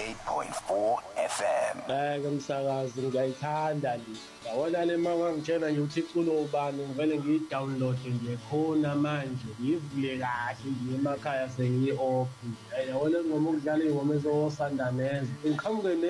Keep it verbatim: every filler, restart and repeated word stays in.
eighty-eight point four F M. Hayi kumsakazi ngiyayithanda le. Yabona le mangangitshela nje ukuthi iculo ubani ngivele ngiyi-download nje khona manje ngivule kahle nje emakhaya sengiyi-off nje. Yabona ingoma ukudlala ingoma ezosanda neze. Ngiqhamuke